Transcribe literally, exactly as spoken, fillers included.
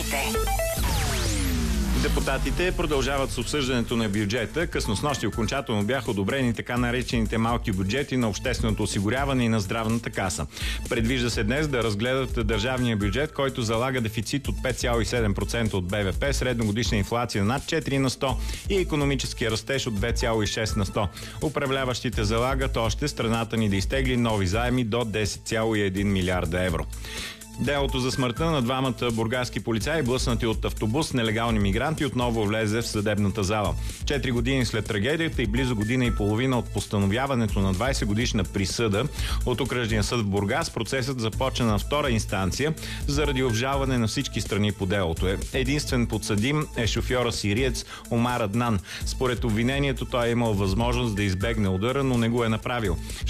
новините. Депутатите продължават с обсъждането на бюджета. Късно снощи окончателно бяха одобрени така наречените малки бюджети на общественото осигуряване и на здравната каса. Предвижда се днес да разгледат държавния бюджет, който залага дефицит от пет цяло и седем процента от БВП, средногодишна инфлация над четири на сто и икономически растеж от две цяло и шест на сто. Управляващите залагат още страната ни да изтегли нови заеми до десет цяло и един милиарда евро. Делото за смъртта на двамата бургаски полицаи, блъснати от автобус нелегални мигранти, отново влезе в съдебната зала. Четири години след трагедията и близо година и половина от постановяването на двайсет годишна присъда от окръжния съд в Бургас, процесът започна на втора инстанция заради обжалване на всички страни по делото. Единствен подсъдим е шофьора сириец Омар Аднан. Според обвинението той е имал възможност да избегне удара, но не го е направил.